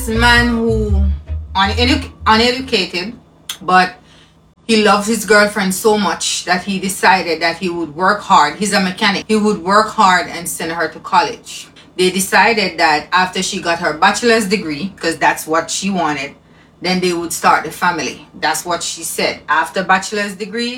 man who uneducated, but he loves his girlfriend so much that he decided that he would work hard. He's a mechanic. He would work hard and send her to college. They decided that after she got her bachelor's degree, because that's what she wanted, then they would start the family. That's what she said. After bachelor's degree,